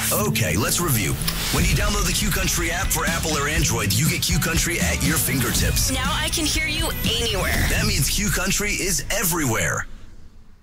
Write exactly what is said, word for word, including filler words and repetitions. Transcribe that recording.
Okay, let's review. When you download the Q Country app for Apple or Android, you get Q Country at your fingertips. Now I can hear you anywhere. That means Q Country is everywhere.